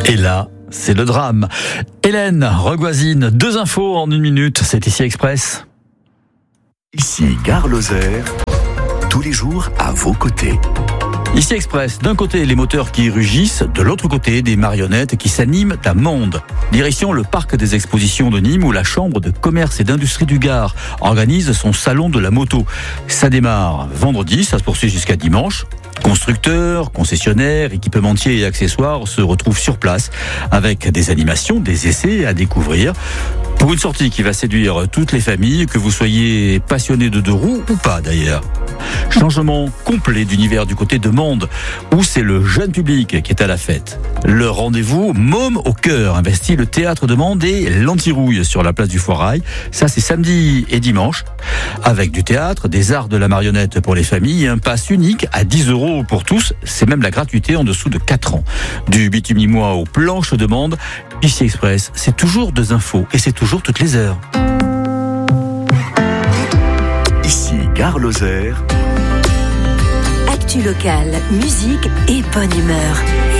Et là, c'est le drame. Hélène Regoisine, 2 infos en 1 minute, c'est Ici Express. Ici Gare Lozère, tous les jours à vos côtés. Ici Express, d'un côté les moteurs qui rugissent, de l'autre côté des marionnettes qui s'animent à monde. Direction le parc des expositions de Nîmes où la chambre de commerce et d'industrie du Gard organise son salon de la moto. Ça démarre vendredi, ça se poursuit jusqu'à dimanche. Constructeurs, concessionnaires, équipementiers et accessoires se retrouvent sur place avec des animations, des essais à découvrir. Pour une sortie qui va séduire toutes les familles, que vous soyez passionné de 2 roues ou pas d'ailleurs. Changement complet d'univers du côté de Mende, où c'est le jeune public qui est à la fête. Le rendez-vous Môme au cœur investit le théâtre de Mende et l'Antirouille sur la place du Foirail. Ça, c'est samedi et dimanche. Avec du théâtre, des arts de la marionnette pour les familles et un pass unique à 10 € pour tous. C'est même la gratuité en dessous de 4 ans. Du bitumimois aux planches de Mende, Ici Express, c'est toujours 2 infos et c'est toujours toutes les heures. Ici Gare Lozère. Actu locale, musique et bonne humeur.